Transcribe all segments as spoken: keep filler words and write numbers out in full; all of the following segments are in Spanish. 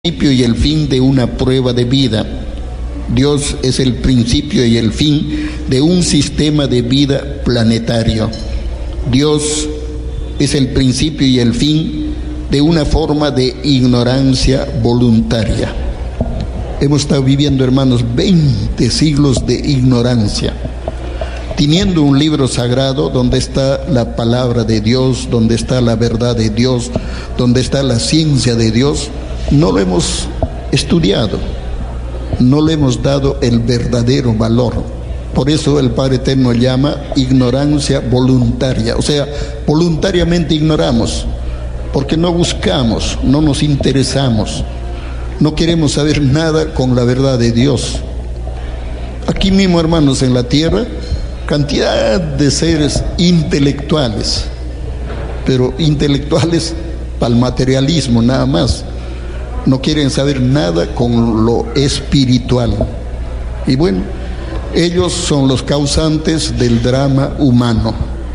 principio y el fin de una prueba de vida. Dios es el principio y el fin de un sistema de vida planetario. Dios es el principio y el fin de una forma de ignorancia voluntaria. Hemos estado viviendo, hermanos, veinte siglos de ignorancia, teniendo un libro sagrado donde está la palabra de Dios, donde está la verdad de Dios, donde está la ciencia de Dios. No lo hemos estudiado, no le hemos dado el verdadero valor. Por eso el Padre Eterno llama ignorancia voluntaria, o sea, voluntariamente ignoramos, porque no buscamos, no nos interesamos, no queremos saber nada con la verdad de Dios. Aquí mismo, hermanos, en la tierra, cantidad de seres intelectuales, pero intelectuales para el materialismo nada más. No quieren saber nada con lo espiritual. Y bueno, ellos son los causantes del drama humano.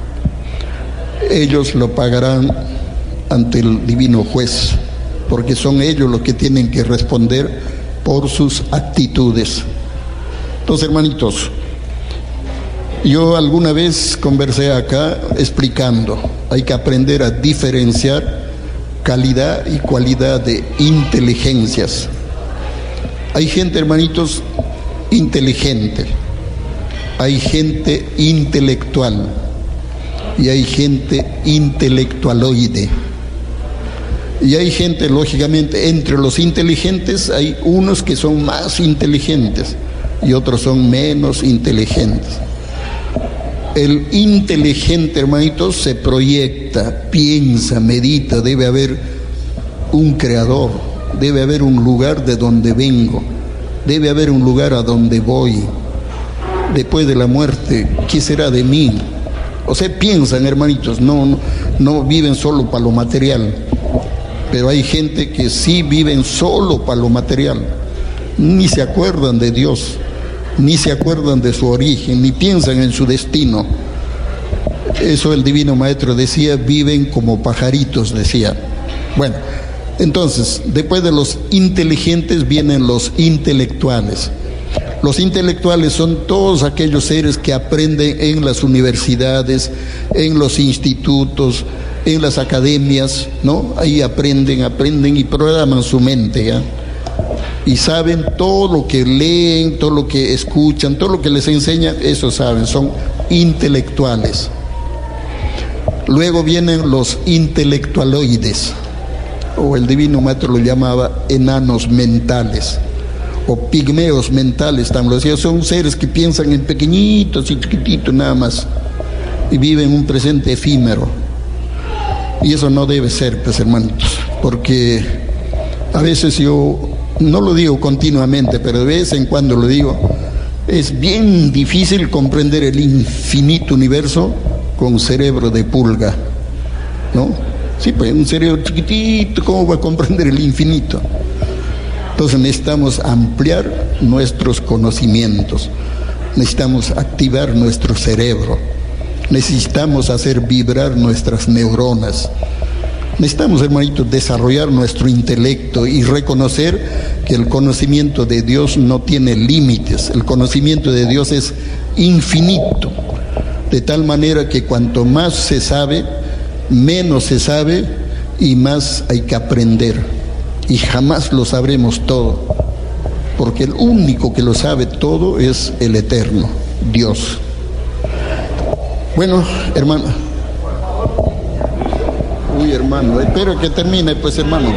Ellos lo pagarán ante el divino juez, porque son ellos los que tienen que responder por sus actitudes. Entonces, hermanitos, yo alguna vez conversé acá explicando, hay que aprender a diferenciar calidad y cualidad de inteligencias. Hay gente, hermanitos, inteligente, hay gente intelectual y hay gente intelectualoide. Y hay gente, lógicamente, entre los inteligentes hay unos que son más inteligentes y otros son menos inteligentes. El inteligente, hermanitos, se proyecta, piensa, medita, debe haber un creador, debe haber un lugar de donde vengo, debe haber un lugar a donde voy. Después de la muerte, ¿qué será de mí? O sea, piensan, hermanitos, no, no, no viven solo para lo material, pero hay gente que sí viven solo para lo material, ni se acuerdan de Dios, ni se acuerdan de su origen, ni piensan en su destino. Eso el Divino Maestro decía, viven como pajaritos, decía. Bueno, entonces, después de los inteligentes vienen los intelectuales. Los intelectuales son todos aquellos seres que aprenden en las universidades, en los institutos, en las academias, ¿no? Ahí aprenden, aprenden y programan su mente, ¿ya? Y saben todo lo que leen, todo lo que escuchan, todo lo que les enseñan, eso saben, son intelectuales. Luego vienen los intelectualoides, o el Divino Maestro lo llamaba enanos mentales, o pigmeos mentales, también lo decía, son seres que piensan en pequeñitos y chiquititos nada más, y viven un presente efímero. Y eso no debe ser, pues, hermanitos, porque a veces yo, no lo digo continuamente, pero de vez en cuando lo digo, es bien difícil comprender el infinito universo con cerebro de pulga, ¿no? Sí, pues un cerebro chiquitito, ¿cómo va a comprender el infinito? Entonces necesitamos ampliar nuestros conocimientos, necesitamos activar nuestro cerebro, necesitamos hacer vibrar nuestras neuronas. Necesitamos, hermanitos, desarrollar nuestro intelecto y reconocer que el conocimiento de Dios no tiene límites. El conocimiento de Dios es infinito, de tal manera que cuanto más se sabe, menos se sabe y más hay que aprender. Y jamás lo sabremos todo, porque el único que lo sabe todo es el Eterno, Dios. Bueno, hermano. Uy, hermano, espero que termine, pues, hermano.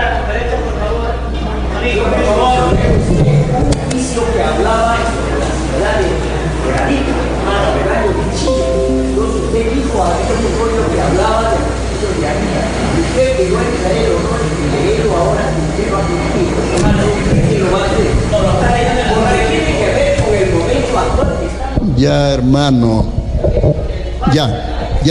Ya, hermano. Ya.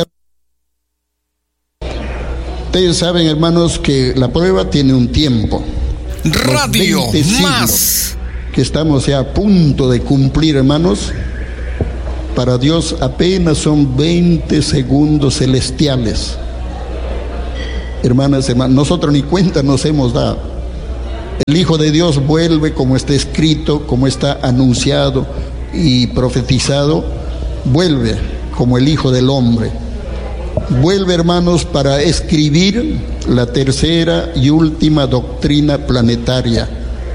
Ustedes saben, hermanos, que la prueba tiene un tiempo. Radio Más. Que estamos ya a punto de cumplir, hermanos. Para Dios apenas son veinte segundos celestiales. Hermanas, hermanos, nosotros ni cuenta nos hemos dado. El Hijo de Dios vuelve como está escrito, como está anunciado y profetizado, vuelve como el Hijo del Hombre. Vuelve, hermanos, para escribir la tercera y última doctrina planetaria.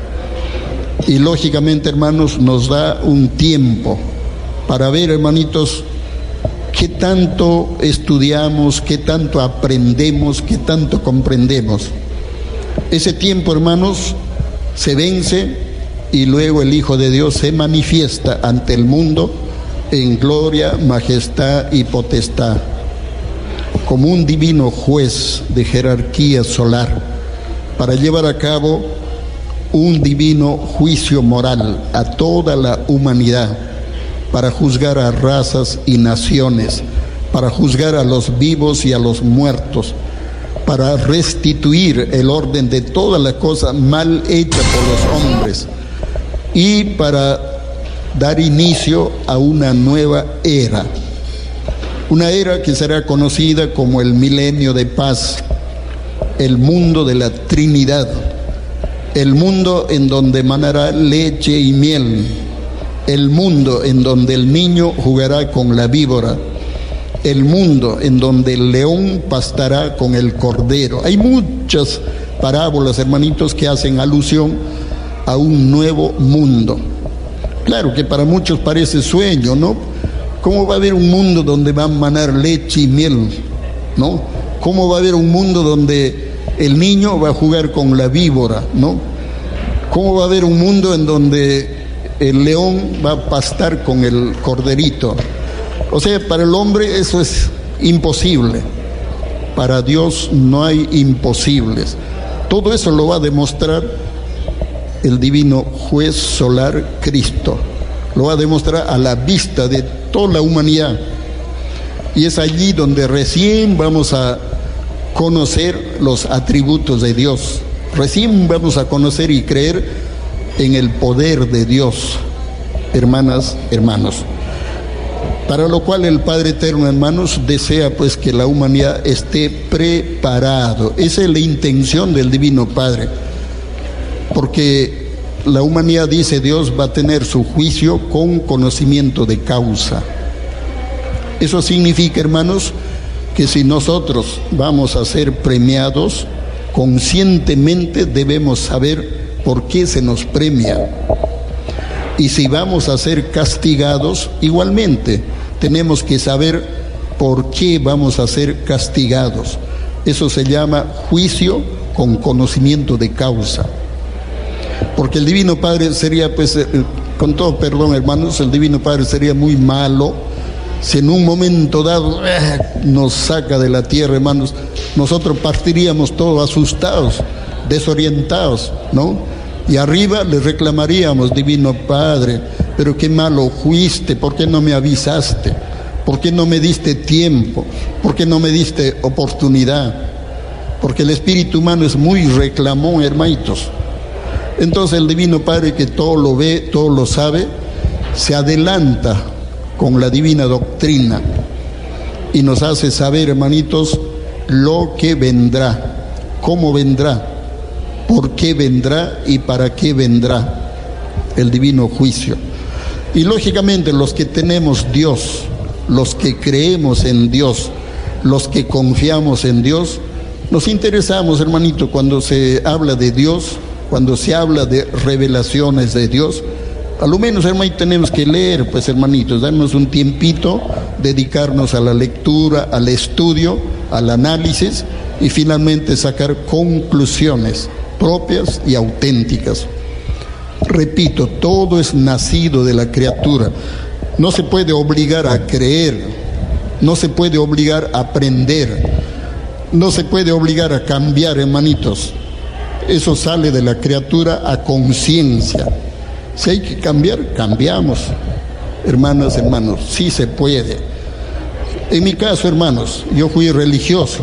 Y lógicamente, hermanos, nos da un tiempo para ver, hermanitos, qué tanto estudiamos, qué tanto aprendemos, qué tanto comprendemos. Ese tiempo, hermanos, se vence y luego el Hijo de Dios se manifiesta ante el mundo en gloria, majestad y potestad, como un divino juez de jerarquía solar, para llevar a cabo un divino juicio moral a toda la humanidad, para juzgar a razas y naciones, para juzgar a los vivos y a los muertos, para restituir el orden de toda la cosa mal hecha por los hombres y para dar inicio a una nueva era, una era que será conocida como el milenio de paz, el mundo de la Trinidad, el mundo en donde manará leche y miel, el mundo en donde el niño jugará con la víbora, el mundo en donde el león pastará con el cordero. Hay muchas parábolas, hermanitos, que hacen alusión a un nuevo mundo. Claro que para muchos parece sueño, ¿no? ¿Cómo va a haber un mundo donde va a manar leche y miel? ¿No? ¿Cómo va a haber un mundo donde el niño va a jugar con la víbora? ¿No? ¿Cómo va a haber un mundo en donde el león va a pastar con el corderito? O sea, para el hombre eso es imposible. Para Dios no hay imposibles. Todo eso lo va a demostrar el divino juez solar Cristo. Lo va a demostrar a la vista de toda la humanidad. Y es allí donde recién vamos a conocer los atributos de Dios. Recién vamos a conocer y creer en el poder de Dios, hermanas, hermanos. Para lo cual el Padre Eterno, hermanos, desea pues que la humanidad esté preparado. Esa es la intención del Divino Padre. Porque la humanidad, dice Dios, va a tener su juicio con conocimiento de causa. Eso significa, hermanos, que si nosotros vamos a ser premiados, conscientemente debemos saber por qué se nos premia. Y si vamos a ser castigados, igualmente tenemos que saber por qué vamos a ser castigados. Eso se llama juicio con conocimiento de causa. Porque el Divino Padre sería, pues, con todo perdón, hermanos, el Divino Padre sería muy malo si en un momento dado eh, nos saca de la tierra, hermanos. Nosotros partiríamos todos asustados, desorientados, ¿no? Y arriba le reclamaríamos: Divino Padre, pero qué malo fuiste, ¿por qué no me avisaste? ¿Por qué no me diste tiempo? ¿Por qué no me diste oportunidad? Porque el espíritu humano es muy reclamón, hermanitos. Entonces el Divino Padre, que todo lo ve, todo lo sabe, se adelanta con la divina doctrina y nos hace saber, hermanitos, lo que vendrá, cómo vendrá, por qué vendrá y para qué vendrá el divino juicio. Y lógicamente los que tenemos Dios, los que creemos en Dios, los que confiamos en Dios, nos interesamos, hermanito, cuando se habla de Dios, cuando se habla de revelaciones de Dios. A lo menos, hermano, tenemos que leer, pues, hermanitos, darnos un tiempito, dedicarnos a la lectura, al estudio, al análisis y finalmente sacar conclusiones propias y auténticas. Repito, todo es nacido de la criatura. No se puede obligar a creer, no se puede obligar a aprender, no se puede obligar a cambiar, hermanitos. Eso sale de la criatura a conciencia. Si hay que cambiar, cambiamos. Hermanas, hermanos, sí se puede. En mi caso, hermanos, yo fui religioso,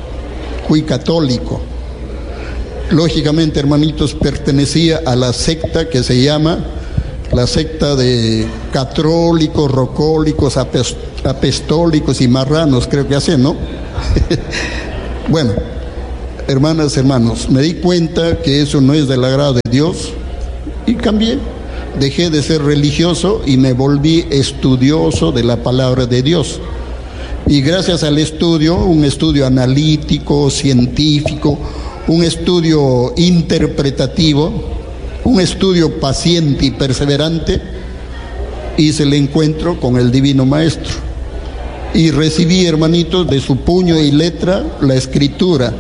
fui católico. Lógicamente, hermanitos, pertenecía a la secta que se llama la secta de católicos, rocólicos, apostólicos y marranos, creo que hacen, ¿no? Bueno, hermanas, hermanos, me di cuenta que eso no es del agrado de Dios y cambié. Dejé de ser religioso y me volví estudioso de la palabra de Dios. Y gracias al estudio, un estudio analítico, científico, un estudio interpretativo, un estudio paciente y perseverante, hice el encuentro con el Divino Maestro. Y recibí, hermanitos, de su puño y letra la escritura.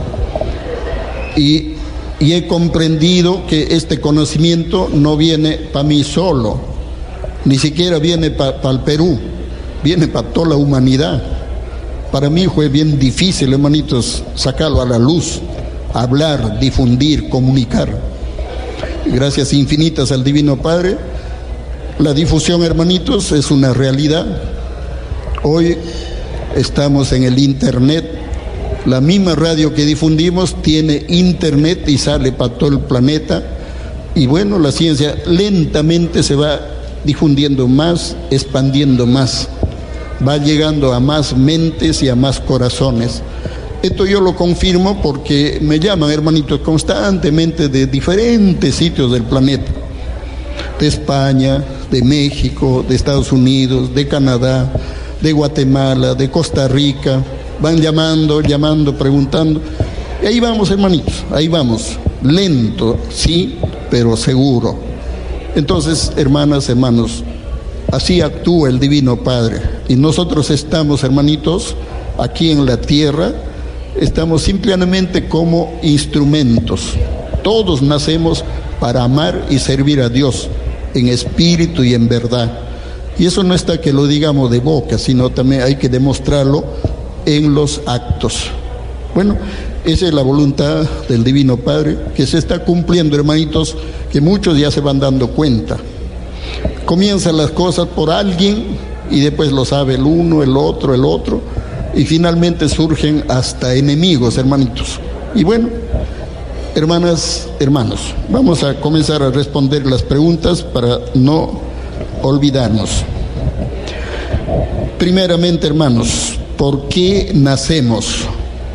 Y, y he comprendido que este conocimiento no viene para mí solo, ni siquiera viene para pa el Perú, viene para toda la humanidad. Para mí fue bien difícil, hermanitos, sacarlo a la luz, hablar, difundir, comunicar. Gracias infinitas al Divino Padre. La difusión, hermanitos, es una realidad. Hoy estamos en el internet. La misma radio que difundimos tiene internet y sale para todo el planeta. Y bueno, la ciencia lentamente se va difundiendo más, expandiendo más. Va llegando a más mentes y a más corazones. Esto yo lo confirmo porque me llaman, hermanitos, constantemente de diferentes sitios del planeta. De España, de México, de Estados Unidos, de Canadá, de Guatemala, de Costa Rica. Van llamando, llamando, preguntando. Y ahí vamos, hermanitos, ahí vamos. Lento, sí, pero seguro. Entonces, hermanas, hermanos, así actúa el Divino Padre. Y nosotros estamos, hermanitos, aquí en la tierra, estamos simplemente como instrumentos. Todos nacemos para amar y servir a Dios en espíritu y en verdad. Y eso no está que lo digamos de boca, sino también hay que demostrarlo en los actos. Bueno, esa es la voluntad del Divino Padre, que se está cumpliendo, hermanitos, que muchos ya se van dando cuenta. Comienzan las cosas por alguien y después lo sabe el uno, el otro, el otro, y finalmente surgen hasta enemigos, hermanitos. Y bueno, hermanas, hermanos, vamos a comenzar a responder las preguntas para no olvidarnos. Primeramente, hermanos, ¿por qué nacemos?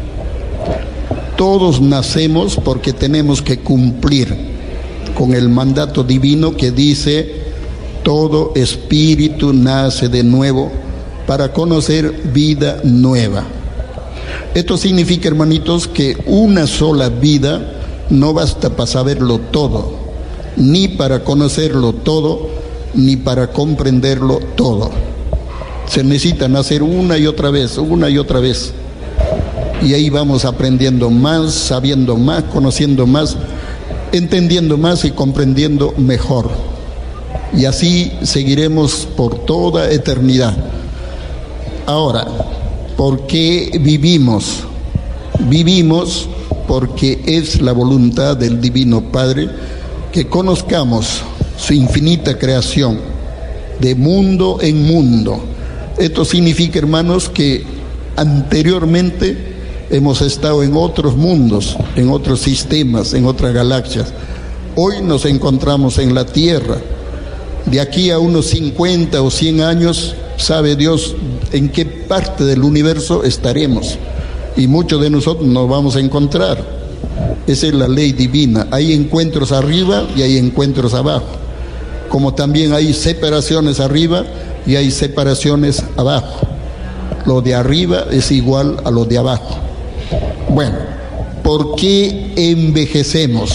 Todos nacemos porque tenemos que cumplir con el mandato divino que dice: todo espíritu nace de nuevo para conocer vida nueva. Esto significa, hermanitos, que una sola vida no basta para saberlo todo, ni para conocerlo todo, ni para comprenderlo todo. Se necesita nacer una y otra vez, una y otra vez. Y ahí vamos aprendiendo más, sabiendo más, conociendo más, entendiendo más y comprendiendo mejor. Y así seguiremos por toda eternidad. Ahora, ¿por qué vivimos? Vivimos porque es la voluntad del Divino Padre que conozcamos su infinita creación, de mundo en mundo. Esto significa, hermanos, que anteriormente hemos estado en otros mundos, en otros sistemas, en otras galaxias. Hoy nos encontramos en la Tierra. De aquí a unos cincuenta o cien años, sabe Dios en qué parte del universo estaremos. Y muchos de nosotros nos vamos a encontrar. Esa es la ley divina. Hay encuentros arriba y hay encuentros abajo. Como también hay separaciones arriba y hay separaciones abajo. Lo de arriba es igual a lo de abajo. Bueno, ¿por qué envejecemos?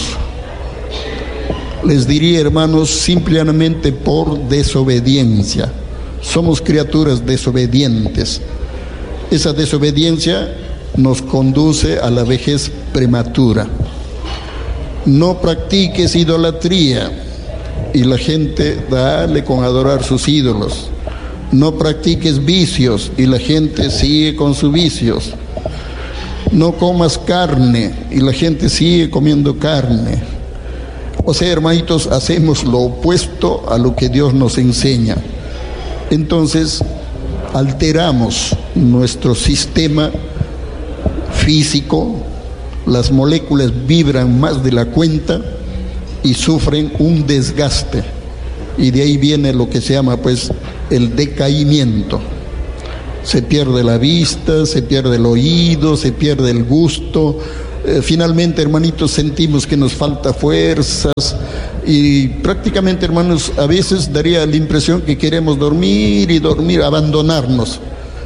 Les diría, hermanos, simplemente por desobediencia. Somos criaturas desobedientes. Esa desobediencia nos conduce a la vejez prematura. No practiques idolatría, y la gente dale con adorar sus ídolos. No practiques vicios, y la gente sigue con sus vicios. No comas carne, y la gente sigue comiendo carne. O sea, hermanitos, hacemos lo opuesto a lo que Dios nos enseña. Entonces, alteramos nuestro sistema físico, las moléculas vibran más de la cuenta y sufren un desgaste. Y de ahí viene lo que se llama, pues, el decaimiento. Se pierde la vista, se pierde el oído, se pierde el gusto, eh, finalmente, hermanitos, sentimos que nos falta fuerzas y prácticamente, hermanos, a veces daría la impresión que queremos dormir y dormir, abandonarnos.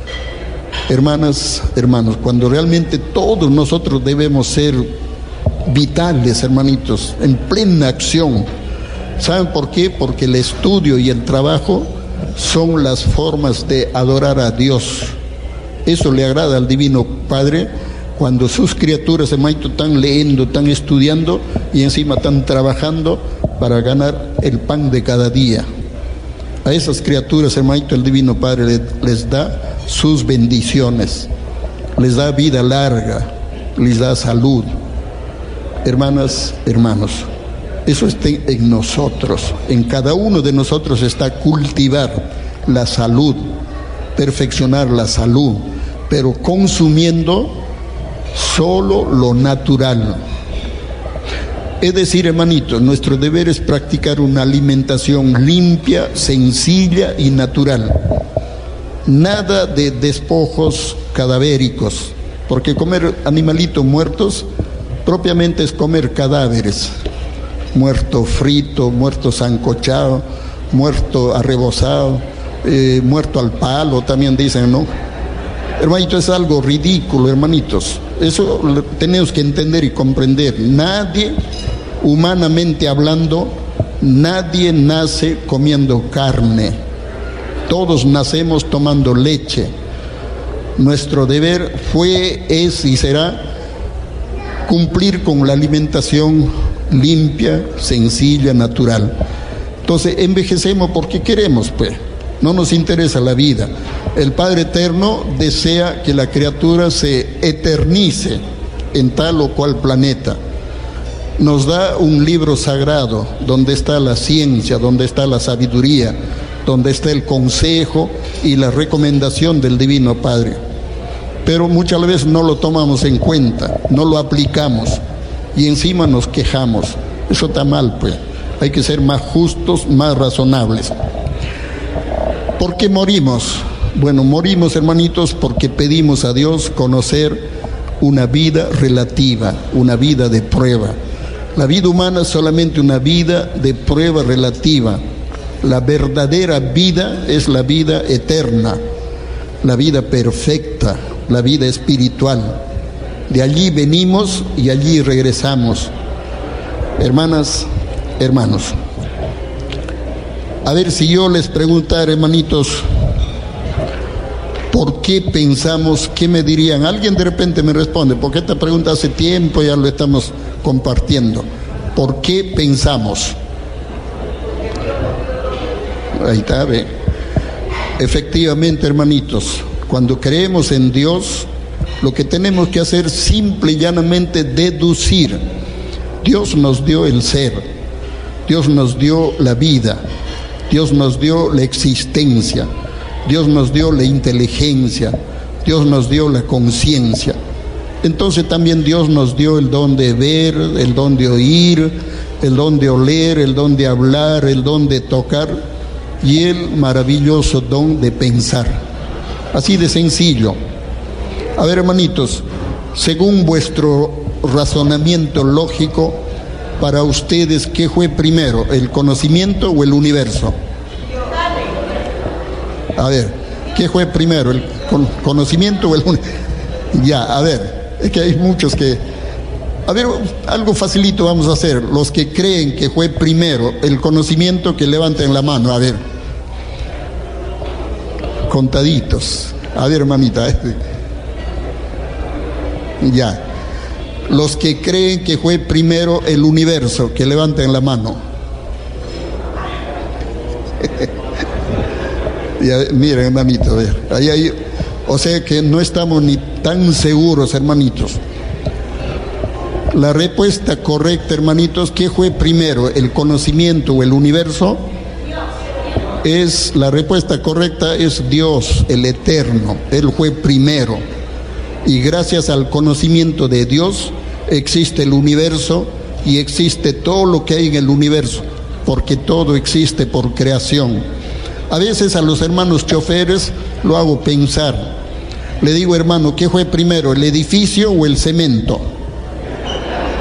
Hermanas, hermanos, cuando realmente todos nosotros debemos ser vitales, hermanitos, en plena acción. ¿Saben por qué? Porque el estudio y el trabajo son las formas de adorar a Dios. Eso le agrada al Divino Padre cuando sus criaturas, hermanitos, están leyendo, están estudiando y encima están trabajando para ganar el pan de cada día. A esas criaturas, hermanito, el Divino Padre les da sus bendiciones, les da vida larga, les da salud. Hermanas, hermanos, eso está en nosotros, en cada uno de nosotros está cultivar la salud, perfeccionar la salud, pero consumiendo solo lo natural. Es decir, hermanitos, nuestro deber es practicar una alimentación limpia, sencilla y natural. Nada de despojos cadavéricos, porque comer animalitos muertos propiamente es comer cadáveres, muerto frito, muerto sancochado, muerto arrebozado, eh, muerto al palo, también dicen, ¿no? Hermanito, es algo ridículo, hermanitos. Eso lo tenemos que entender y comprender. Nadie, humanamente hablando, nadie nace comiendo carne. Todos nacemos tomando leche. Nuestro deber fue, es y será cumplir con la alimentación limpia, sencilla, natural. Entonces envejecemos porque queremos, pues. No nos interesa la vida. El Padre Eterno desea que la criatura se eternice en tal o cual planeta. Nos da un libro sagrado donde está la ciencia, donde está la sabiduría, donde está el consejo y la recomendación del Divino Padre. Pero muchas veces no lo tomamos en cuenta, no lo aplicamos y encima nos quejamos. Eso está mal, pues. Hay que ser más justos, más razonables. ¿Por qué morimos? Bueno, morimos, hermanitos, porque pedimos a Dios conocer una vida relativa, una vida de prueba. La vida humana es solamente una vida de prueba relativa. La verdadera vida es la vida eterna, la vida perfecta, la vida espiritual. De allí venimos y allí regresamos. Hermanas, hermanos, a ver, si yo les preguntara, hermanitos, ¿por qué pensamos? ¿Qué me dirían? Alguien de repente me responde, porque esta pregunta hace tiempo ya lo estamos compartiendo. ¿Por qué pensamos? Ahí está, ve. Efectivamente, hermanitos, cuando creemos en Dios, lo que tenemos que hacer simple y llanamente deducir. Dios nos dio el ser, Dios nos dio la vida, Dios nos dio la existencia, Dios nos dio la inteligencia, Dios nos dio la conciencia. Entonces también Dios nos dio el don de ver, el don de oír, el don de oler, el don de hablar, el don de tocar y el maravilloso don de pensar. Así de sencillo. A ver, hermanitos, según vuestro razonamiento lógico, para ustedes, ¿qué fue primero, el conocimiento o el universo? A ver, ¿qué fue primero, el conocimiento o el universo? Ya, a ver, es que hay muchos que... A ver, algo facilito vamos a hacer. Los que creen que fue primero el conocimiento, que levanten la mano, a ver. Contaditos. A ver, hermanita. Este. Ya. Los que creen que fue primero el universo, que levanten la mano. Ya, miren, hermanito, a ver. Ahí, ahí. O sea que no estamos ni tan seguros, hermanitos. La respuesta correcta, hermanitos, ¿qué fue primero, el conocimiento o el universo? Es, la respuesta correcta es Dios, el eterno. Él fue primero. Y gracias al conocimiento de Dios existe el universo y existe todo lo que hay en el universo, porque todo existe por creación. A veces a los hermanos choferes lo hago pensar. Le digo, hermano, ¿qué fue primero, el edificio o el cemento?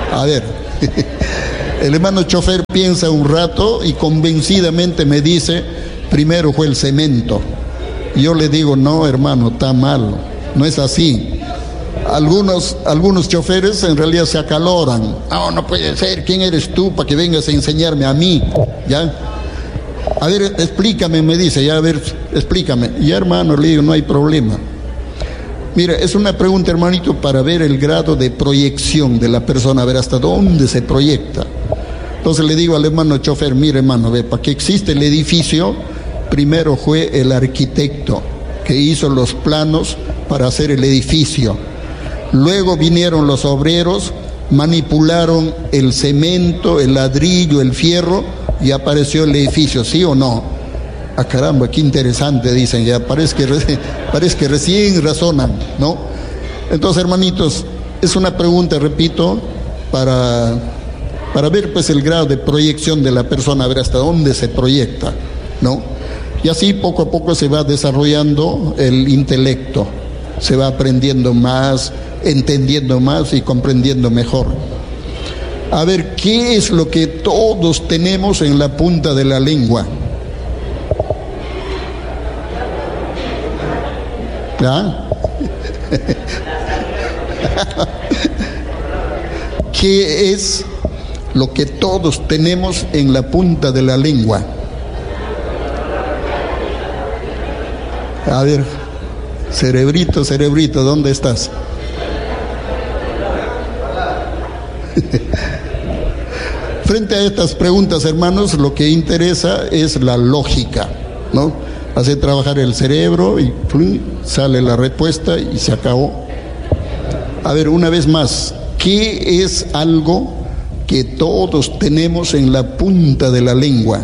A ver, el hermano chofer piensa un rato y convencidamente me dice, primero fue el cemento. Yo le digo, no, hermano, está mal, no es así. Algunos, algunos choferes en realidad se acaloran. No, no puede ser, ¿quién eres tú para que vengas a enseñarme a mí? ¿Ya? A ver, explícame, me dice, ya, a ver, explícame. Y hermano, le digo, no hay problema. Mira, es una pregunta, hermanito, para ver el grado de proyección de la persona, a ver hasta dónde se proyecta. Entonces le digo al hermano chofer, mire, hermano, ve, para que existe el edificio, primero fue el arquitecto que hizo los planos para hacer el edificio. Luego vinieron los obreros, manipularon el cemento, el ladrillo, el fierro y apareció el edificio, ¿sí o no? Ah, caramba, qué interesante, dicen, ya parece que, parece que recién razonan, ¿no? Entonces, hermanitos, es una pregunta, repito, para, para ver pues el grado de proyección de la persona, a ver hasta dónde se proyecta, ¿no? Y así poco a poco se va desarrollando el intelecto, se va aprendiendo más, entendiendo más y comprendiendo mejor. A ver, ¿qué es lo que todos tenemos en la punta de la lengua? ¿Ah? ¿Qué es lo que todos tenemos en la punta de la lengua? A ver, cerebrito, cerebrito, ¿dónde estás? Frente a estas preguntas, hermanos, lo que interesa es la lógica, ¿no? Hace trabajar el cerebro y ¡plum!, sale la respuesta y se acabó. A ver, una vez más, ¿qué es algo que todos tenemos en la punta de la lengua?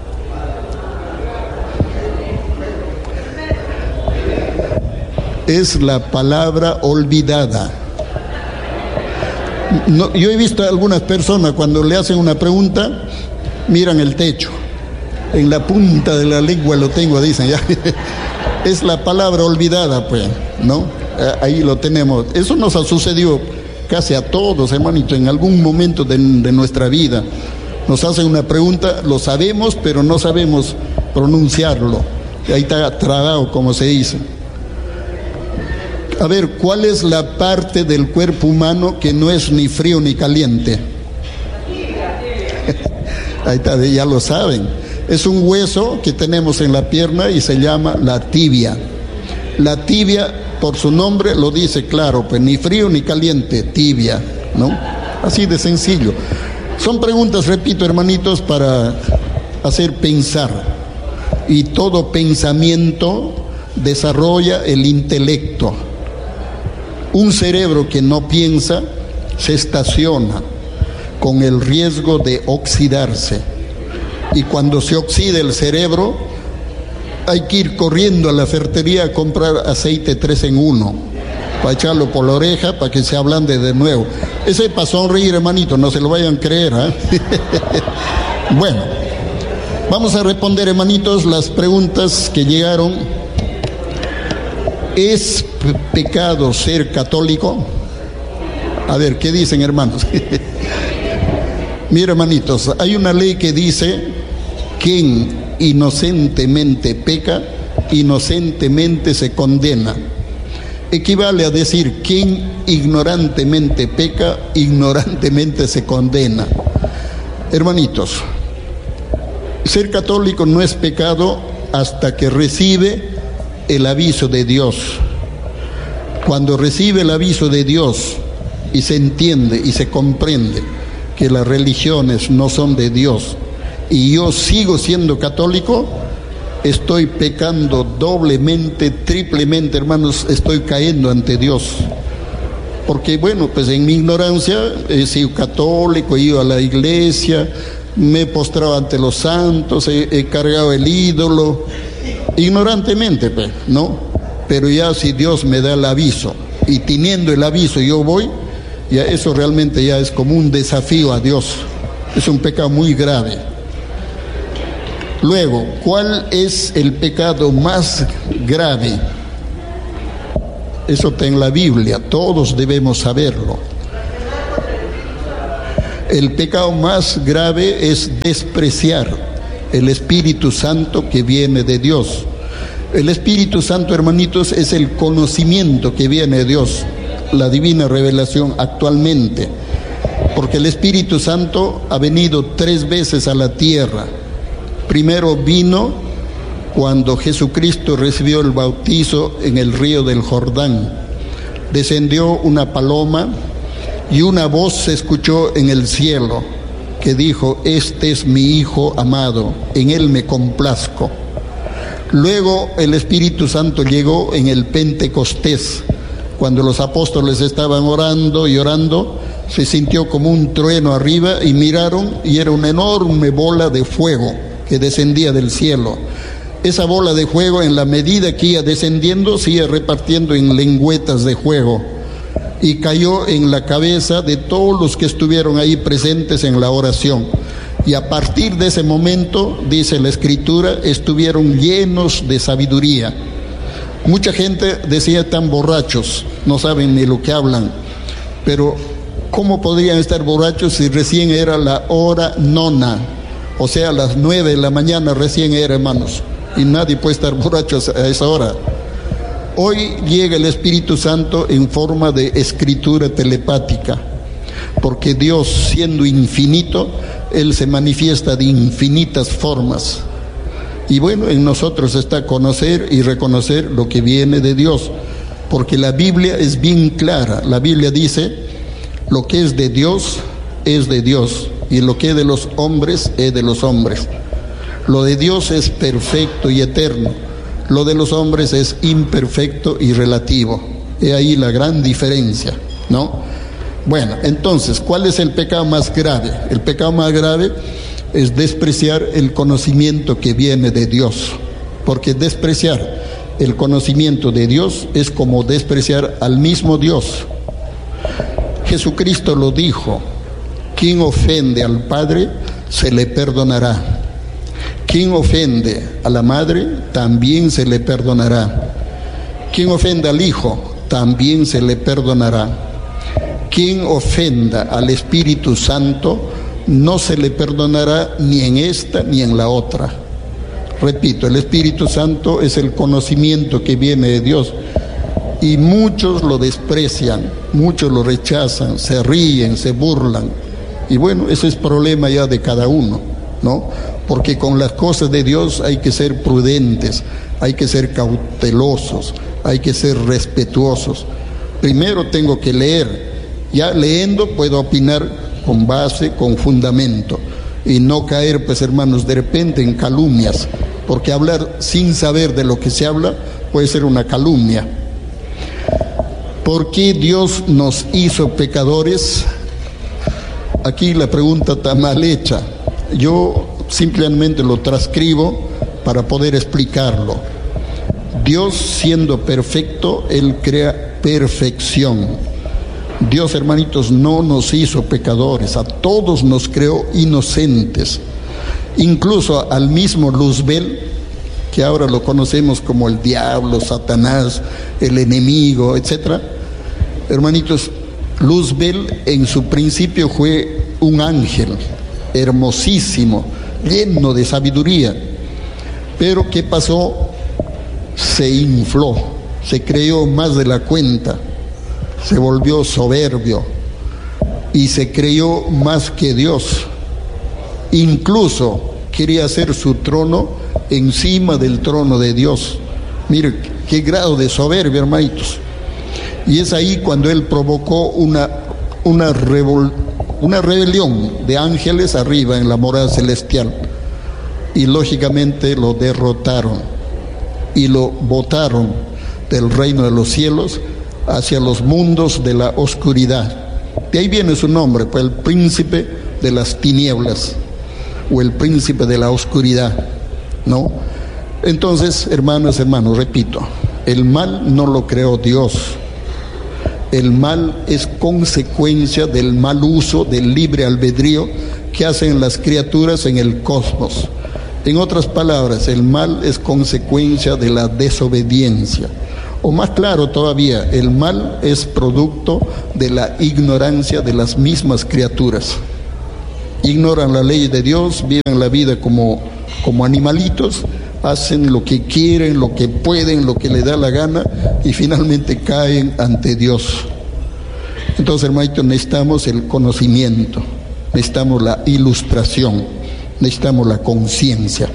Es la palabra olvidada. No, yo he visto a algunas personas cuando le hacen una pregunta, miran el techo. En la punta de la lengua lo tengo, dicen ya. Es la palabra olvidada, pues, ¿no? Ahí lo tenemos. Eso nos ha sucedido casi a todos, hermanito, en algún momento de, de nuestra vida. Nos hacen una pregunta, lo sabemos, pero no sabemos pronunciarlo. Ahí está trabado, como se dice. A ver, ¿cuál es la parte del cuerpo humano que no es ni frío ni caliente? Ahí está, ya lo saben. Es un hueso que tenemos en la pierna y se llama la tibia. La tibia, por su nombre, lo dice claro, pues ni frío ni caliente, tibia, ¿no? Así de sencillo. Son preguntas, repito, hermanitos, para hacer pensar. Y todo pensamiento desarrolla el intelecto. Un cerebro que no piensa se estaciona con el riesgo de oxidarse. Y cuando se oxida el cerebro, hay que ir corriendo a la ferretería a comprar aceite tres en uno, para echarlo por la oreja, para que se ablande de nuevo. Ese es para sonreír, hermanito, no se lo vayan a creer, ¿eh? Bueno, vamos a responder, hermanitos, las preguntas que llegaron. ¿Es pecado ser católico? A ver, ¿qué dicen, hermanos? Mira, hermanitos, hay una ley que dice: quien inocentemente peca, inocentemente se condena. Equivale a decir: quien ignorantemente peca, ignorantemente se condena. Hermanitos, ser católico no es pecado hasta que recibe el aviso de Dios. Cuando recibe el aviso de Dios y se entiende y se comprende que las religiones no son de Dios y yo sigo siendo católico, estoy pecando doblemente, triplemente, hermanos, estoy cayendo ante Dios. Porque bueno, pues en mi ignorancia he sido católico, he ido a la iglesia, me he postrado ante los santos, he, he cargado el ídolo, ignorantemente, pues, ¿no? Pero ya si Dios me da el aviso y teniendo el aviso yo voy, ya eso realmente ya es como un desafío a Dios. Es un pecado muy grave. Luego, ¿cuál es el pecado más grave? Eso está en la Biblia, todos debemos saberlo. El pecado más grave es despreciar el Espíritu Santo que viene de Dios. El Espíritu Santo, hermanitos, es el conocimiento que viene de Dios, la divina revelación actualmente, porque el Espíritu Santo ha venido tres veces a la tierra. Primero vino cuando Jesucristo recibió el bautizo en el río del Jordán. Descendió una paloma y una voz se escuchó en el cielo que dijo: este es mi Hijo amado, en él me complazco. Luego el Espíritu Santo llegó en el Pentecostés, cuando los apóstoles estaban orando y orando, se sintió como un trueno arriba y miraron y era una enorme bola de fuego que descendía del cielo. Esa bola de fuego, en la medida que iba descendiendo, se iba repartiendo en lengüetas de fuego y cayó en la cabeza de todos los que estuvieron ahí presentes en la oración. Y a partir de ese momento, dice la Escritura, estuvieron llenos de sabiduría. Mucha gente decía: están borrachos, no saben ni lo que hablan. Pero ¿cómo podrían estar borrachos si recién era la hora nona? O sea, a las nueve de la mañana recién era, hermanos. Y nadie puede estar borracho a esa hora. Hoy llega el Espíritu Santo en forma de escritura telepática, porque Dios, siendo infinito, Él se manifiesta de infinitas formas. Y bueno, en nosotros está conocer y reconocer lo que viene de Dios, porque la Biblia es bien clara. La Biblia dice: lo que es de Dios es de Dios, y lo que es de los hombres es de los hombres. Lo de Dios es perfecto y eterno, lo de los hombres es imperfecto y relativo. He ahí la gran diferencia, ¿no? Bueno, entonces, ¿cuál es el pecado más grave? El pecado más grave es despreciar el conocimiento que viene de Dios, porque despreciar el conocimiento de Dios es como despreciar al mismo Dios. Jesucristo lo dijo: quien ofende al Padre se le perdonará. Quien ofende a la madre, también se le perdonará. Quien ofenda al Hijo, también se le perdonará. Quien ofenda al Espíritu Santo, no se le perdonará ni en esta ni en la otra. Repito, el Espíritu Santo es el conocimiento que viene de Dios, y muchos lo desprecian, muchos lo rechazan, se ríen, se burlan. Y bueno, ese es problema ya de cada uno, ¿no? Porque con las cosas de Dios hay que ser prudentes, hay que ser cautelosos, hay que ser respetuosos. Primero tengo que leer, ya leyendo puedo opinar con base, con fundamento, y no caer, pues hermanos, de repente en calumnias, porque hablar sin saber de lo que se habla puede ser una calumnia. ¿Por qué Dios nos hizo pecadores? Aquí la pregunta está mal hecha. Yo simplemente lo transcribo para poder explicarlo. Dios, siendo perfecto, Él crea perfección. Dios, hermanitos, no nos hizo pecadores, a todos nos creó inocentes. Incluso al mismo Luzbel, que ahora lo conocemos como el diablo, Satanás, el enemigo, etcétera. Hermanitos, Luzbel en su principio fue un ángel hermosísimo, lleno de sabiduría. Pero ¿qué pasó? Se infló, se creyó más de la cuenta, se volvió soberbio y se creyó más que Dios. Incluso quería hacer su trono encima del trono de Dios. Mire qué grado de soberbia, hermanitos. Y es ahí cuando él provocó una, una, revol, una rebelión de ángeles arriba en la morada celestial. Y lógicamente lo derrotaron y lo botaron del reino de los cielos hacia los mundos de la oscuridad. De ahí viene su nombre, pues el príncipe de las tinieblas o el príncipe de la oscuridad, ¿no? Entonces, hermanos, hermanos, repito, el mal no lo creó Dios. El mal es consecuencia del mal uso del libre albedrío que hacen las criaturas en el cosmos. En otras palabras, el mal es consecuencia de la desobediencia. O más claro todavía, el mal es producto de la ignorancia de las mismas criaturas. ignoran la ley de Dios, viven la vida como, como animalitos, hacen lo que quieren, lo que pueden, lo que les da la gana y finalmente caen ante Dios. Entonces, hermanitos, necesitamos el conocimiento, necesitamos la ilustración, necesitamos la conciencia.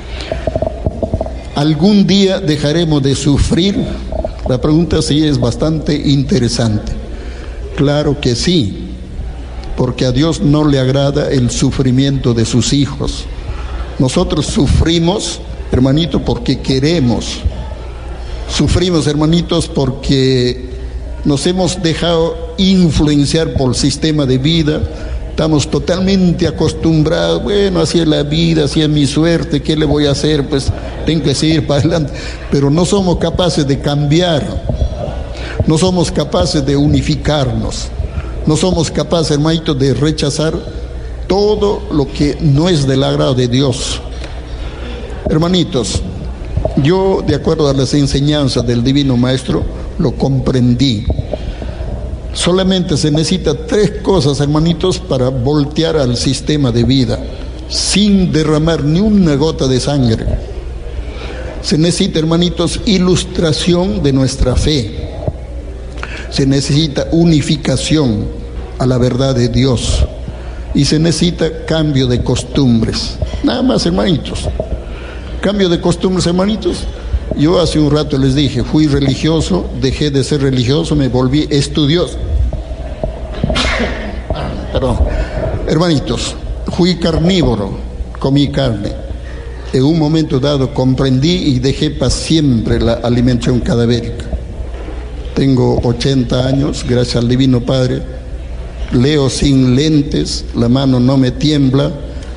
¿Algún día dejaremos de sufrir? La pregunta sí es bastante interesante. Claro que sí, porque a Dios no le agrada el sufrimiento de sus hijos. Nosotros sufrimos, hermanito, porque queremos. Sufrimos, hermanitos, porque nos hemos dejado influenciar por el sistema de vida. Estamos totalmente acostumbrados, bueno, así es la vida, así es mi suerte, ¿qué le voy a hacer? Pues tengo que seguir para adelante. Pero no somos capaces de cambiar, no somos capaces de unificarnos, no somos capaces, hermanito, de rechazar todo lo que no es del agrado de Dios. Hermanitos, yo, de acuerdo a las enseñanzas del Divino Maestro, lo comprendí. Solamente se necesita tres cosas, hermanitos, para voltear al sistema de vida sin derramar ni una gota de sangre. Se necesita, hermanitos, ilustración de nuestra fe. Se necesita unificación a la verdad de Dios. Y se necesita cambio de costumbres. Nada más, hermanitos. Cambio de costumbres, hermanitos. Yo hace un rato les dije, fui religioso, dejé de ser religioso, me volví estudioso. Perdón. Hermanitos, fui carnívoro, comí carne. En un momento dado comprendí y dejé para siempre la alimentación cadavérica. Tengo ochenta años, gracias al Divino Padre. Leo sin lentes, la mano no me tiembla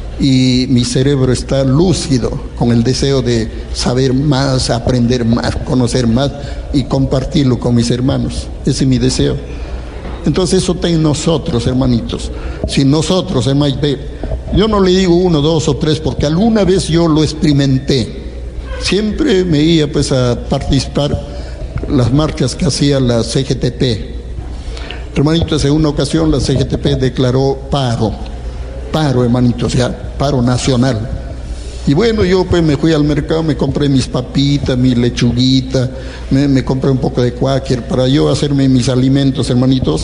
y mi cerebro está lúcido con el deseo de saber más, aprender más, conocer más y compartirlo con mis hermanos. Ese es mi deseo. Entonces eso está en nosotros, hermanitos. Si nosotros, hermanitos, yo no le digo uno, dos o tres, porque alguna vez yo lo experimenté. Siempre me iba pues a participar en las marchas que hacía la C G T P. Hermanitos, en una ocasión la C G T P declaró paro, paro, hermanitos, ya, paro nacional. Y bueno, yo pues me fui al mercado, me compré mis papitas, mi lechuguita, me, me compré un poco de cuáquer para yo hacerme mis alimentos, hermanitos.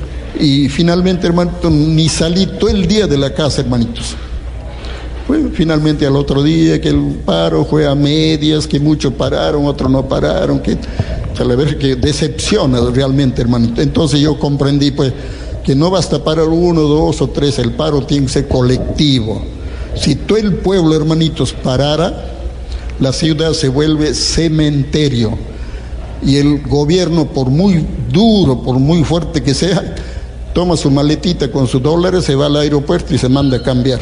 Y finalmente, hermanitos, ni salí todo el día de la casa, hermanitos. Bueno, finalmente al otro día que el paro fue a medias, que muchos pararon, otros no pararon, que a la vez que decepciona realmente, hermanito. Entonces yo comprendí pues que no basta parar uno, dos o tres, el paro tiene que ser colectivo. Si todo el pueblo, hermanitos, parara, la ciudad se vuelve cementerio y el gobierno, por muy duro, por muy fuerte que sea, toma su maletita con sus dólares, se va al aeropuerto y se manda a cambiar.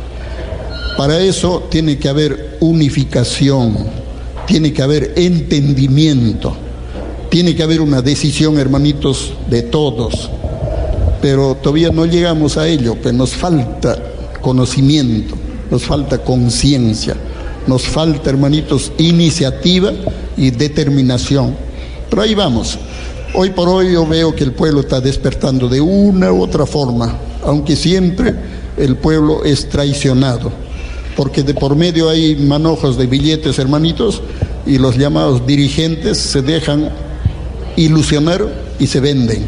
Para eso tiene que haber unificación, tiene que haber entendimiento, tiene que haber una decisión, hermanitos, de todos. Pero todavía no llegamos a ello, pues nos falta conocimiento, nos falta conciencia, nos falta, hermanitos, iniciativa y determinación. Pero ahí vamos. Hoy por hoy yo veo que el pueblo está despertando de una u otra forma, aunque siempre el pueblo es traicionado, porque de por medio hay manojos de billetes, hermanitos, y los llamados dirigentes se dejan ilusionar y se venden.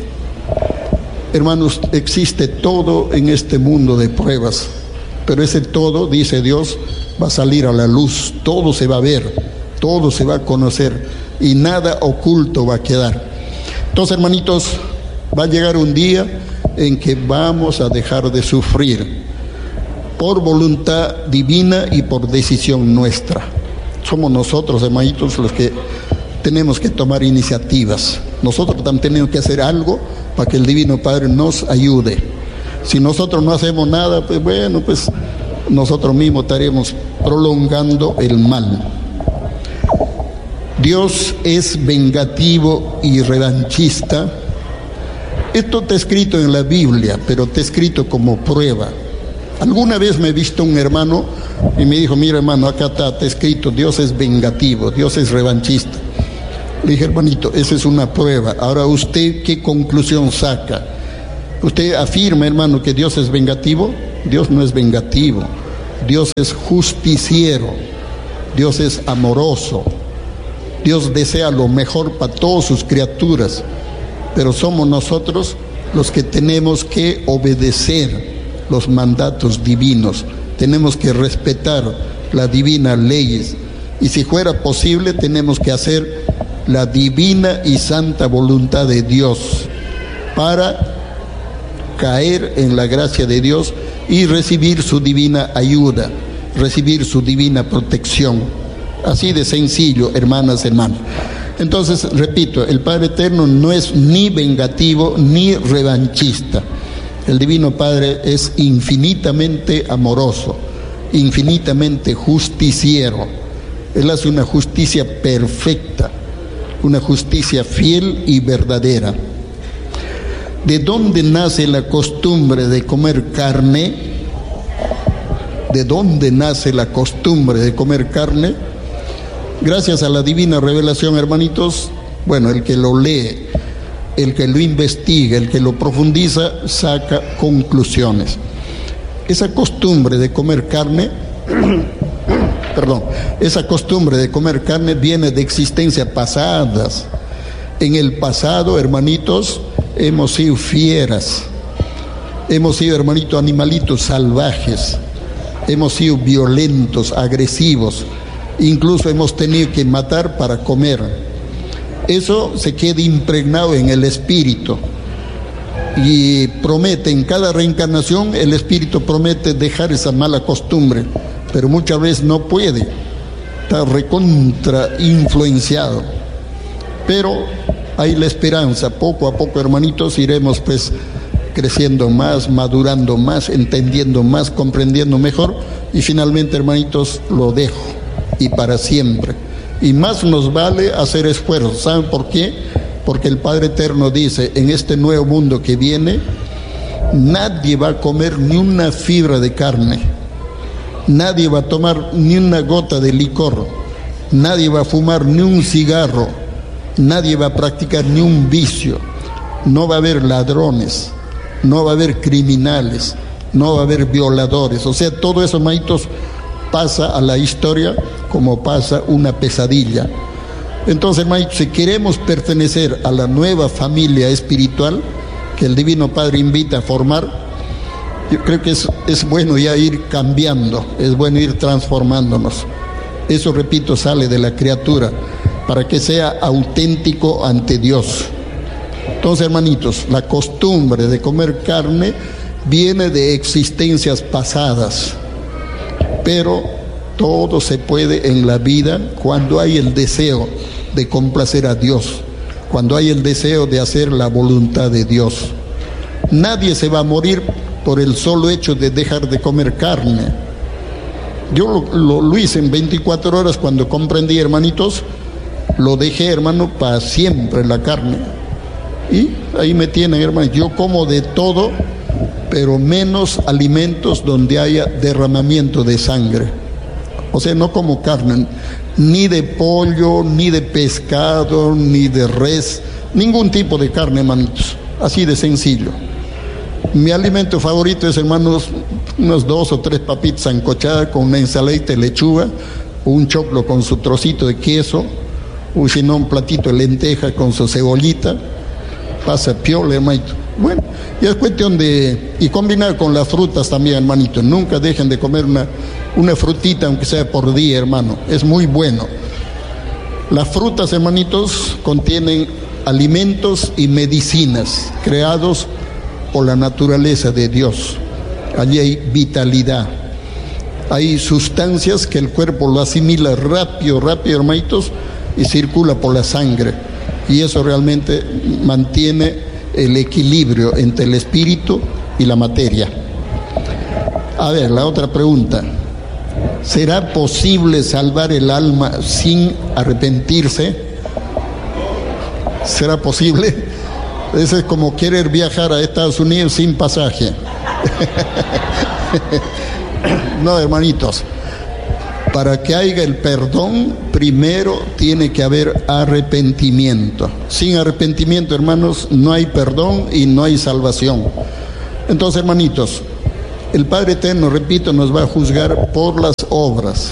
Hermanos, existe todo en este mundo de pruebas, pero ese todo, dice Dios, va a salir a la luz, todo se va a ver, todo se va a conocer y nada oculto va a quedar. Entonces, hermanitos, va a llegar un día en que vamos a dejar de sufrir por voluntad divina y por decisión nuestra. Somos nosotros, hermanitos, los que tenemos que tomar iniciativas. Nosotros también tenemos que hacer algo para que el Divino Padre nos ayude. Si nosotros no hacemos nada, pues bueno, pues nosotros mismos estaremos prolongando el mal. Dios es vengativo y revanchista. Esto está escrito en la Biblia, pero está escrito como prueba. Alguna vez me he visto un hermano y me dijo, mira hermano, acá está, está escrito, Dios es vengativo, Dios es revanchista. Le dije, hermanito, esa es una prueba. Ahora, ¿usted qué conclusión saca? ¿Usted afirma, hermano, que Dios es vengativo? Dios no es vengativo, Dios es justiciero, Dios es amoroso, Dios desea lo mejor para todas sus criaturas, pero somos nosotros los que tenemos que obedecer los mandatos divinos, tenemos que respetar las divinas leyes, y si fuera posible tenemos que hacer la divina y santa voluntad de Dios para caer en la gracia de Dios y recibir su divina ayuda, recibir su divina protección. Así de sencillo, hermanas, hermanos. Entonces, repito, el Padre Eterno no es ni vengativo ni revanchista. El Divino Padre es infinitamente amoroso, infinitamente justiciero. Él hace una justicia perfecta, una justicia fiel y verdadera. ¿De dónde nace la costumbre de comer carne? ¿De dónde nace la costumbre de comer carne? Gracias a la divina revelación, hermanitos, bueno, el que lo lee, el que lo investiga, el que lo profundiza, saca conclusiones. Esa costumbre de comer carne, perdón, esa costumbre de comer carne viene de existencias pasadas. En el pasado, hermanitos, hemos sido fieras, hemos sido, hermanitos, animalitos salvajes, hemos sido violentos, agresivos, incluso hemos tenido que matar para comer. Eso se queda impregnado en el espíritu y promete, en cada reencarnación el espíritu promete dejar esa mala costumbre, pero muchas veces no puede, está recontra influenciado, pero hay la esperanza. Poco a poco, hermanitos, iremos pues creciendo más, madurando más, entendiendo más, comprendiendo mejor, y finalmente, hermanitos, lo dejo y para siempre. Y más nos vale hacer esfuerzos. ¿Saben por qué? Porque el Padre Eterno dice, en este nuevo mundo que viene, nadie va a comer ni una fibra de carne, nadie va a tomar ni una gota de licor, nadie va a fumar ni un cigarro, nadie va a practicar ni un vicio, no va a haber ladrones, no va a haber criminales, no va a haber violadores. O sea, todo eso, hermanitos, pasa a la historia como pasa una pesadilla. Entonces, hermanitos, si queremos pertenecer a la nueva familia espiritual que el Divino Padre invita a formar, yo creo que es, es bueno ya ir cambiando, es bueno ir transformándonos. Eso, repito, sale de la criatura para que sea auténtico ante Dios. Entonces, hermanitos, la costumbre de comer carne viene de existencias pasadas, pero todo se puede en la vida cuando hay el deseo de complacer a Dios, cuando hay el deseo de hacer la voluntad de Dios. Nadie se va a morir por el solo hecho de dejar de comer carne. Yo lo, lo, lo hice en veinticuatro horas cuando comprendí, hermanitos, lo dejé, hermano, para siempre la carne. Y ahí me tienen, hermano, yo como de todo, pero menos alimentos donde haya derramamiento de sangre. O sea, no como carne, ni de pollo, ni de pescado, ni de res, ningún tipo de carne, hermanitos, así de sencillo. Mi alimento favorito es, hermanos, unos dos o tres papitas sancochadas con una ensaladita de lechuga, un choclo con su trocito de queso, o si no, un platito de lenteja con su cebollita, pasa piola, hermanito. Bueno, y es cuestión de, y combinar con las frutas también, hermanito. Nunca dejen de comer una, una frutita, aunque sea por día, hermano, es muy bueno. Las frutas, hermanitos, contienen alimentos y medicinas creados por la naturaleza de Dios. Allí hay vitalidad, hay sustancias que el cuerpo lo asimila rápido, rápido, hermanitos, y circula por la sangre, y eso realmente mantiene el equilibrio entre el espíritu y la materia. A ver, la otra pregunta: ¿será posible salvar el alma sin arrepentirse? ¿Será posible? Eso es como querer viajar a Estados Unidos sin pasaje. No, hermanitos, para que haya el perdón, primero tiene que haber arrepentimiento. Sin arrepentimiento, hermanos, no hay perdón y no hay salvación. Entonces, hermanitos, El Padre Eterno, repito, nos va a juzgar por las obras.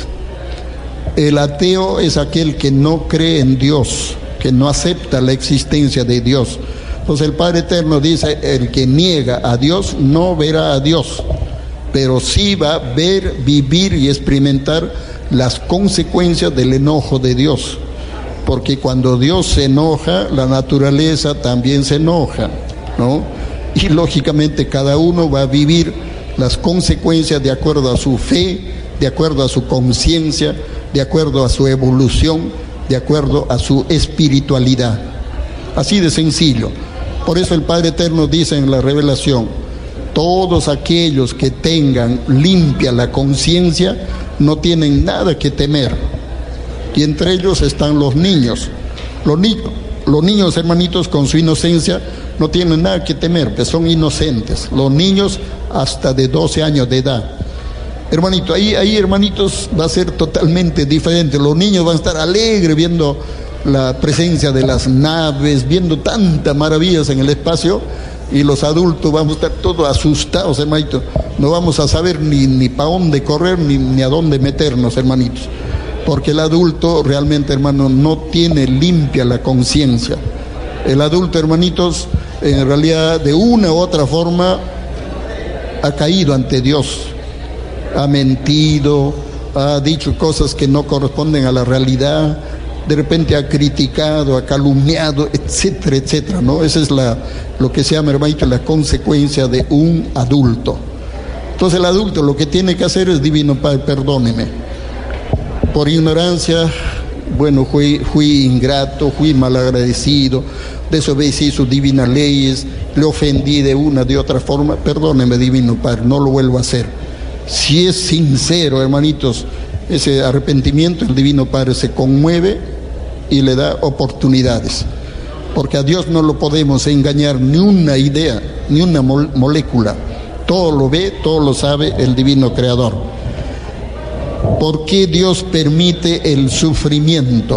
El ateo es aquel que no cree en Dios, que no acepta la existencia de Dios. Entonces el Padre Eterno dice, el que niega a Dios no verá a Dios, pero sí va a ver, vivir y experimentar las consecuencias del enojo de Dios. Porque cuando Dios se enoja, la naturaleza también se enoja, ¿no? Y lógicamente cada uno va a vivir las consecuencias de acuerdo a su fe, de acuerdo a su conciencia, de acuerdo a su evolución, de acuerdo a su espiritualidad. Así de sencillo. Por eso el Padre Eterno dice en la revelación, todos aquellos que tengan limpia la conciencia no tienen nada que temer. Y entre ellos están los niños. Los, ni los niños, hermanitos, con su inocencia no tienen nada que temer, pues son inocentes. Los niños hasta de doce años de edad. Hermanito, ahí, ahí, hermanitos, va a ser totalmente diferente. Los niños van a estar alegres viendo la presencia de las naves, viendo tantas maravillas en el espacio, y los adultos vamos a estar todos asustados, hermanito. No vamos a saber ni, ni para dónde correr, ni, ni a dónde meternos, hermanitos. Porque el adulto realmente, hermano, no tiene limpia la conciencia. El adulto, hermanitos, en realidad, de una u otra forma, ha caído ante Dios. Ha mentido, ha dicho cosas que no corresponden a la realidad, de repente ha criticado, ha calumniado, etcétera, etcétera, ¿no? Esa es la, lo que se llama, hermanito, la consecuencia de un adulto. Entonces el adulto lo que tiene que hacer es, Divino Padre, perdóneme. Por ignorancia, bueno, fui, fui ingrato, fui malagradecido, desobedecí sus divinas leyes, le ofendí de una, de otra forma, perdóneme, Divino Padre, no lo vuelvo a hacer. Si es sincero, hermanitos, ese arrepentimiento, el Divino Padre se conmueve y le da oportunidades, porque a Dios no lo podemos engañar ni una idea, ni una molécula. Todo lo ve, todo lo sabe el Divino Creador. ¿Por qué Dios permite el sufrimiento?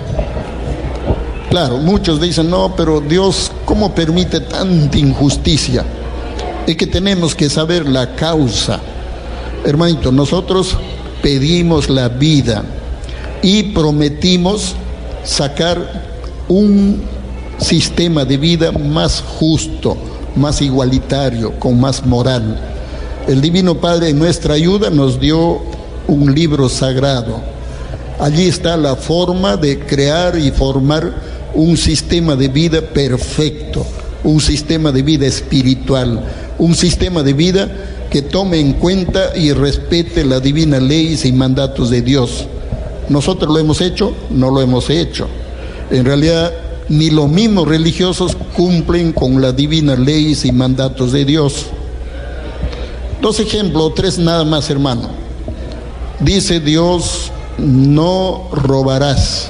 Claro, muchos dicen, no, pero Dios, ¿cómo permite tanta injusticia? Es que tenemos que saber la causa. Hermanito, nosotros pedimos la vida y prometimos sacar un sistema de vida más justo, más igualitario, con más moral. El Divino Padre, en nuestra ayuda, nos dio un libro sagrado. Allí está la forma de crear y formar un sistema de vida perfecto, un sistema de vida espiritual, un sistema de vida que tome en cuenta y respete las divinas leyes y mandatos de Dios. ¿Nosotros lo hemos hecho? No lo hemos hecho. En realidad, ni los mismos religiosos cumplen con las divinas leyes y mandatos de Dios. Dos ejemplos, tres nada más, hermano. Dice Dios, no robarás.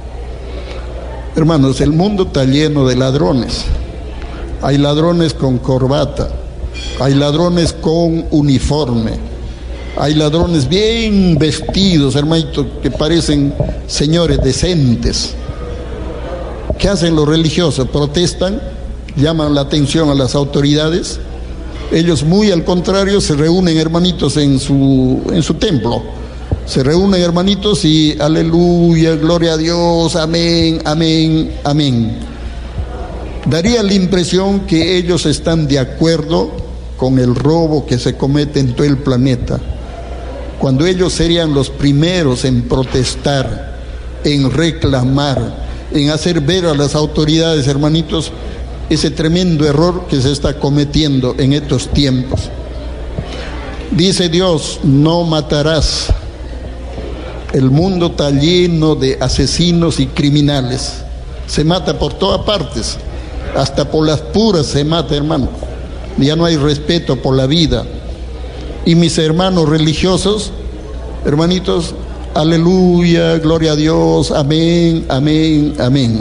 Hermanos, el mundo está lleno de ladrones. Hay ladrones con corbata, hay ladrones con uniforme, hay ladrones bien vestidos, hermanito, que parecen señores decentes. ¿Qué hacen los religiosos? Protestan, llaman la atención a las autoridades. Ellos, muy al contrario, se reúnen, hermanitos, en su, en su templo. Se reúnen, hermanitos, y aleluya, gloria a Dios, amén, amén, amén. Daría la impresión que ellos están de acuerdo con el robo que se comete en todo el planeta, cuando ellos serían los primeros en protestar, en reclamar, en hacer ver a las autoridades, hermanitos, ese tremendo error que se está cometiendo en estos tiempos. Dice Dios, no matarás. El mundo está lleno de asesinos y criminales. Se mata por todas partes, hasta por las puras se mata, hermano. Ya no hay respeto por la vida. Y mis hermanos religiosos, hermanitos, aleluya, gloria a Dios, amén, amén, amén.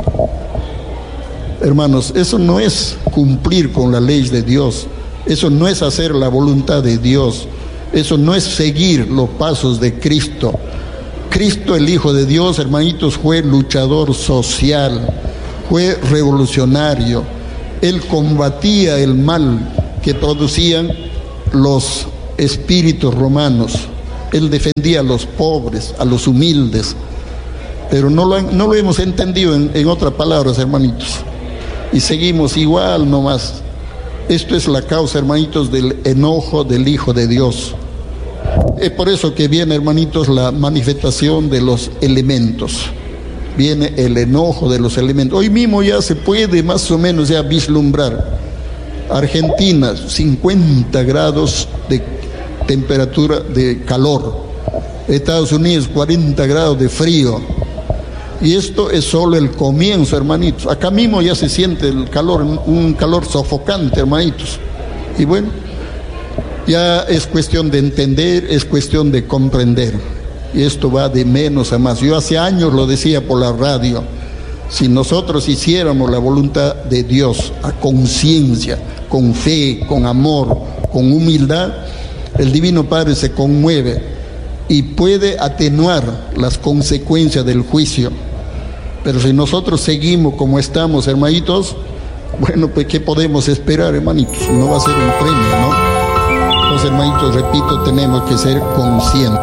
Hermanos, eso no es cumplir con la ley de Dios, eso no es hacer la voluntad de Dios, eso no es seguir los pasos de Cristo. Cristo, el Hijo de Dios, hermanitos, fue luchador social, fue revolucionario. Él combatía el mal que producían los espíritus romanos. Él defendía a los pobres, a los humildes, pero no lo, no lo hemos entendido en, en otras palabras, hermanitos, y seguimos igual nomás. Esto es la causa, hermanitos, del enojo del Hijo de Dios. Es por eso que viene, hermanitos, la manifestación de los elementos. Viene el enojo de los elementos. Hoy mismo ya se puede más o menos ya vislumbrar. Argentina, cincuenta grados de temperatura de calor. Estados Unidos, cuarenta grados de frío. Y esto es solo el comienzo, hermanitos. Acá mismo ya se siente el calor, un calor sofocante, hermanitos. Y bueno, ya es cuestión de entender, es cuestión de comprender. Y esto va de menos a más. Yo hace años lo decía por la radio. Si nosotros hiciéramos la voluntad de Dios a conciencia, con fe, con amor, con humildad, el Divino Padre se conmueve y puede atenuar las consecuencias del juicio. Pero si nosotros seguimos como estamos, hermanitos, bueno, pues ¿qué podemos esperar, hermanitos? No va a ser un premio, ¿no? Entonces, hermanitos, repito, tenemos que ser conscientes.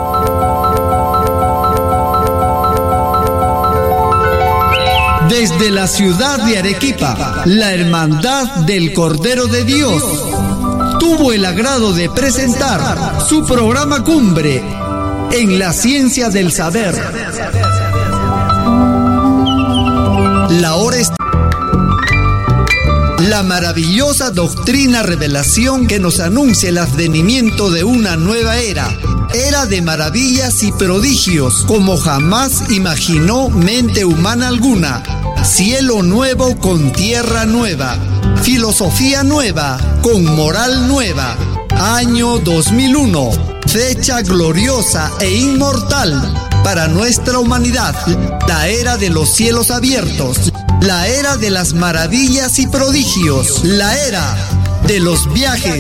Desde la ciudad de Arequipa, la Hermandad del Cordero de Dios tuvo el agrado de presentar su programa Cumbre en la Ciencia del Saber. La hora es la maravillosa doctrina revelación que nos anuncia el advenimiento de una nueva era. Era de maravillas y prodigios, como jamás imaginó mente humana alguna. Cielo nuevo con tierra nueva. Filosofía nueva con moral nueva. Año dos mil uno. Fecha gloriosa e inmortal para nuestra humanidad. La era de los cielos abiertos. La era de las maravillas y prodigios. La era de los viajes